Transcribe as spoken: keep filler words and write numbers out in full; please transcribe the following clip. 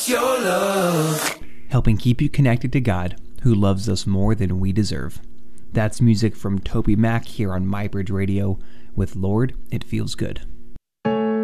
us your love. Helping keep you connected to God, who loves us more than we deserve. That's music from Toby Mac here on MyBridge Radio with Lord, It Feels Good.